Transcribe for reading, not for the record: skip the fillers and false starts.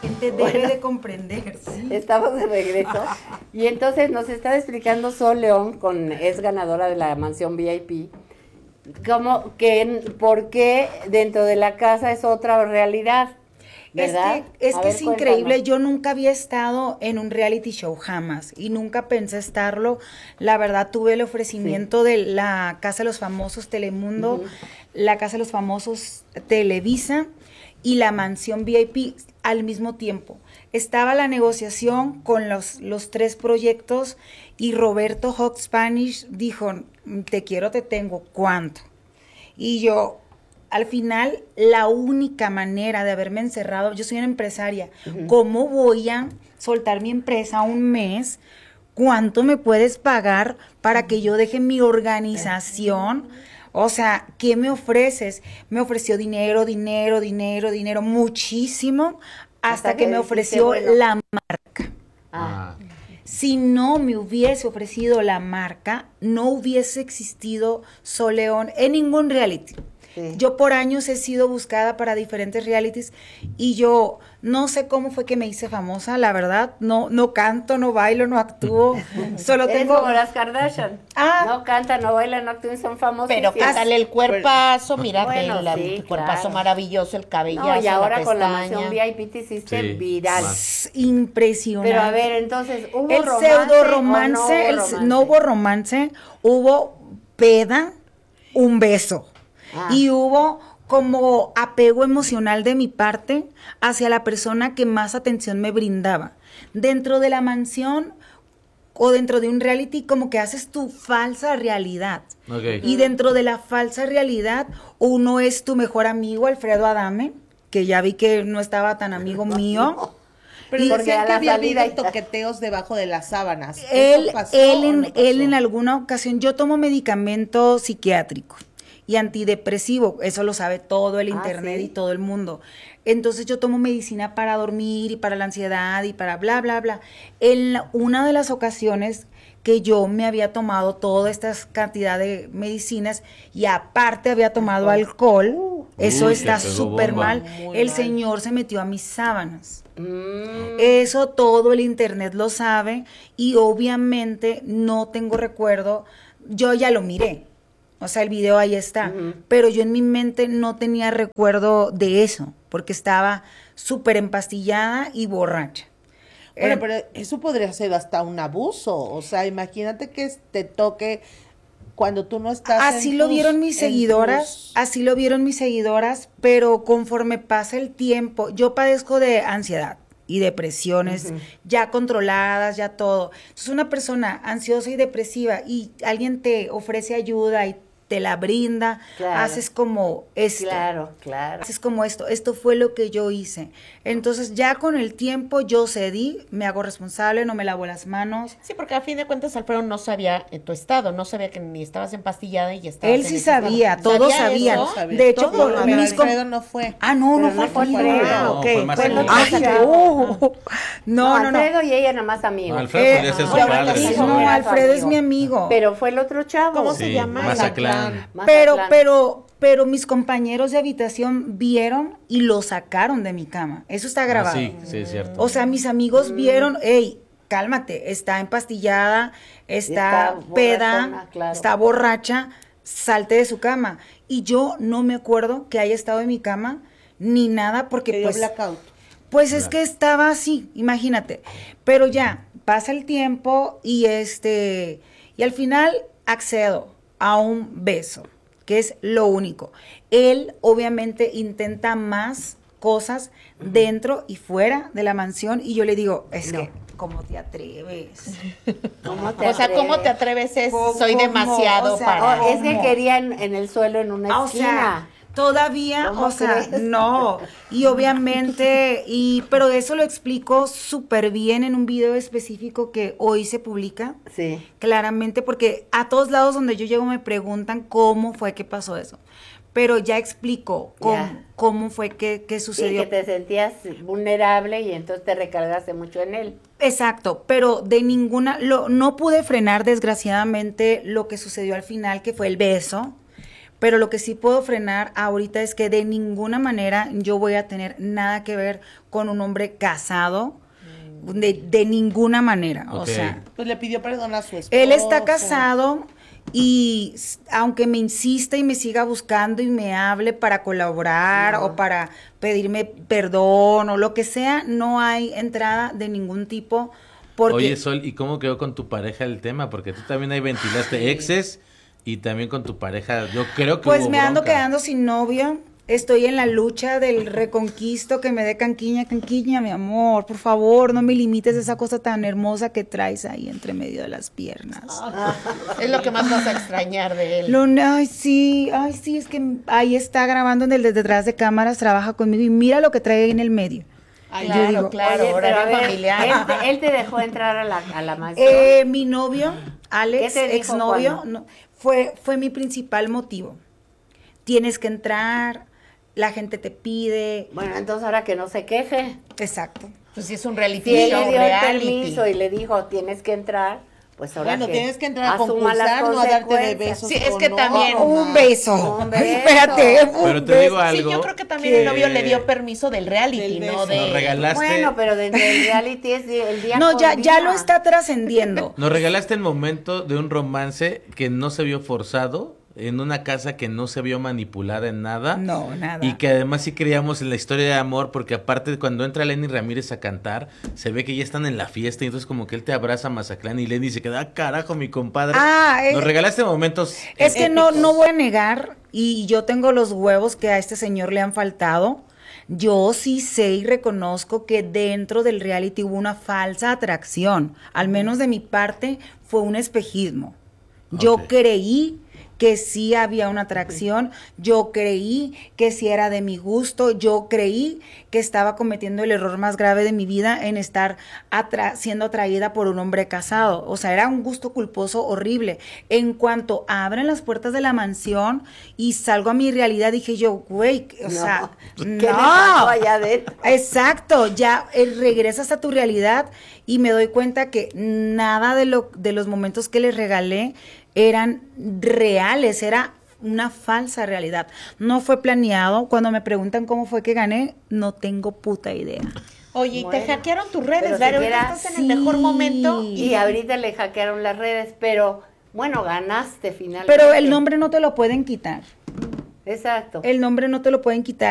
gente debe de comprender. ¿Sí? Estamos de regreso. Y entonces nos está explicando Sol León, es ganadora de la mansión VIP, por qué dentro de la casa es otra realidad. ¿Verdad? Es que es increíble, yo nunca había estado en un reality show, jamás, y nunca pensé estarlo. La verdad, tuve el ofrecimiento de la Casa de los Famosos Telemundo, la Casa de los Famosos Televisa y la mansión VIP al mismo tiempo. Estaba la negociación con los 3 proyectos y Roberto Hot Spanish dijo, te quiero, te tengo, ¿cuánto? Y yo... Al final, la única manera de haberme encerrado, yo soy una empresaria, ¿cómo voy a soltar mi empresa un mes? ¿Cuánto me puedes pagar para que yo deje mi organización? O sea, ¿qué me ofreces? Me ofreció dinero, muchísimo, hasta que me ofreció la marca. Si no me hubiese ofrecido la marca, no hubiese existido Sol León en ningún reality. Sí. Yo por años he sido buscada para diferentes realities y yo no sé cómo fue que me hice famosa, la verdad, no canto, no bailo, no actúo, solo tengo... como las Kardashian, no cantan, no bailan, no actúan, son famosas. Pero sale el cuerpazo, mira, el cuerpazo maravilloso, el cabellazo, no, y ahora con la mansión VIP te hiciste viral. Impresionante. Pero a ver, entonces, ¿hubo el romance pseudo romance, no hubo romance, hubo peda, un beso. Y hubo como apego emocional de mi parte hacia la persona que más atención me brindaba. Dentro de la mansión o dentro de un reality como que haces tu falsa realidad. Okay. Y dentro de la falsa realidad uno es tu mejor amigo, Alfredo Adame, que ya vi que no estaba tan amigo mío. Pero decían que había habido toqueteos debajo de las sábanas. Él en alguna ocasión, yo tomo medicamento psiquiátrico y antidepresivo, eso lo sabe todo el internet, ¿sí? Y todo el mundo. Entonces yo tomo medicina para dormir y para la ansiedad y para bla, bla, bla. En una de las ocasiones que yo me había tomado toda esta cantidad de medicinas y aparte había tomado alcohol, eso está súper mal. El señor se metió a mis sábanas. Eso todo el internet lo sabe y obviamente no tengo recuerdo, yo ya lo miré. O sea, el video ahí está, pero yo en mi mente no tenía recuerdo de eso, porque estaba súper empastillada y borracha. Bueno, pero eso podría ser hasta un abuso, o sea, imagínate que te toque cuando tú no estás así lo vieron mis seguidoras, así lo vieron mis seguidoras, pero conforme pasa el tiempo, yo padezco de ansiedad y depresiones ya controladas, ya todo. Entonces una persona ansiosa y depresiva y alguien te ofrece ayuda y te la brinda, haces como esto. Claro. Haces como esto fue lo que yo hice. Entonces ya con el tiempo yo cedí, me hago responsable, no me lavo las manos. Sí, porque a fin de cuentas Alfredo no sabía en tu estado, no sabía que ni estabas empastillada y estabas. Él sí sabía, todos sabían. De hecho, por Alfredo no fue. No fue Alfredo. No, Alfredo y ella nada más amigos. Alfredo podría ser su padre. No, Alfredo es mi amigo. Pero fue el otro chavo. ¿Cómo se llama? Mazatlán. Pero mis compañeros de habitación vieron y lo sacaron de mi cama. Eso está grabado. Sí, es cierto. O sea, mis amigos vieron, hey, cálmate, está empastillada, está peda, está borracha, salte de su cama. Y yo no me acuerdo que haya estado en mi cama ni nada porque pues... blackout. Pues es que estaba así, imagínate. Pero ya, pasa el tiempo y y al final accedo a un beso, que es lo único. Él obviamente intenta más cosas dentro y fuera de la mansión y yo le digo, que ¿cómo te atreves? ¿Cómo te atreves? Soy demasiado para... Es que querían en el suelo en una esquina. Todavía, no, y obviamente, pero eso lo explico súper bien en un video específico que hoy se publica, claramente, porque a todos lados donde yo llego me preguntan cómo fue que pasó eso, pero ya explico cómo fue que sucedió. Sí, que te sentías vulnerable y entonces te recargaste mucho en él. Exacto, pero no pude frenar desgraciadamente lo que sucedió al final, que fue el beso, pero lo que sí puedo frenar ahorita es que de ninguna manera yo voy a tener nada que ver con un hombre casado, de ninguna manera, o Ok. sea, Pues le pidió perdón a su esposo. él está casado y aunque me insista y me siga buscando y me hable para colaborar o para pedirme perdón o lo que sea, no hay entrada de ningún tipo porque Oye, Sol, ¿y cómo quedó con tu pareja el tema? Porque tú también ahí ventilaste exes y también con tu pareja. Yo creo que pues hubo me ando bronca. quedando sin novio. Estoy en la lucha del reconquisto, que me dé canquiña, mi amor. Por favor, no me limites esa cosa tan hermosa que traes ahí entre medio de las piernas. Es lo que más vas a extrañar de él. Ay, sí, es que ahí está grabando en el de detrás de cámaras, trabaja conmigo y mira lo que trae ahí en el medio. Ay, Claro, yo digo, claro, Oye, pero a horario ver, familiar. él te dejó entrar a la mansión. Mi novio, Alex, ¿Qué te dijo exnovio, cuando? no, fue mi principal motivo. Tienes que entrar, la gente te pide. Bueno, entonces ahora que no se queje. Exacto. Pues sí es un reality Si él show, le dio el reality. permiso y le dijo, tienes que entrar, pues ahora Bueno, tienes que entrar a asuma las concursar, no a darte de consecuencias. besos. Sí, es con que también- otro, Un ma. beso. Un beso. Espérate. un Pero te beso. digo Sí, algo. yo creo que también el novio que le dio permiso del reality, Del ¿no? beso. De... Nos regalaste, Bueno, pero dentro del reality es el día No, con ya día. lo está trascendiendo. nos regalaste el momento de un romance que no se vio forzado, en una casa que no se vio manipulada en nada. No, nada. Y que además sí creíamos en la historia de amor, porque aparte cuando entra Lenny Ramírez a cantar, se ve que ya están en la fiesta, y entonces como que él te abraza a Mazatlán y Lenny se queda, "Ah, carajo, mi compadre". Nos regalaste momentos Es que épicos. no voy a negar, y yo tengo los huevos que a este señor le han faltado. Yo sí sé y reconozco que dentro del reality hubo una falsa atracción. Al menos de mi parte fue un espejismo. Yo Ok. creí que sí había una atracción, yo creí que sí era de mi gusto, yo creí que estaba cometiendo el error más grave de mi vida en estar siendo atraída por un hombre casado. O sea, era un gusto culposo horrible. En cuanto abren las puertas de la mansión y salgo a mi realidad, dije yo, güey, o sea, ¿Qué le pasó allá adentro? Exacto, ya regresas a tu realidad y me doy cuenta que nada de los momentos que les regalé eran reales, era una falsa realidad. No fue planeado. Cuando me preguntan cómo fue que gané, no tengo puta idea. Oye, y te Bueno, hackearon tus redes, pero Vero, siquiera- ahorita estás en el mejor momento. Y ahorita le hackearon las redes, pero bueno, ganaste finalmente. Pero el nombre no te lo pueden quitar. Exacto. El nombre no te lo pueden quitar.